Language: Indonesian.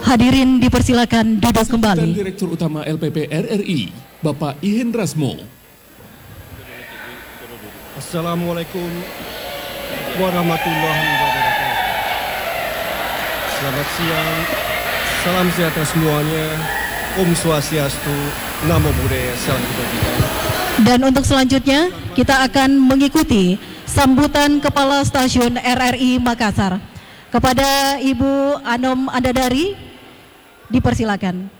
Hadirin dipersilakan duduk kembali. Direktur Utama LPP RRI, Bapak Ihen Rasmo. Assalamualaikum warahmatullahi wabarakatuh. Selamat siang, salam sejahtera semuanya. Om Swastiastu, Namo Buddhaya, salam kebajikan. Dan untuk selanjutnya kita akan mengikuti sambutan Kepala Stasiun RRI Makassar. Kepada Ibu Anom Andadari, dipersilakan.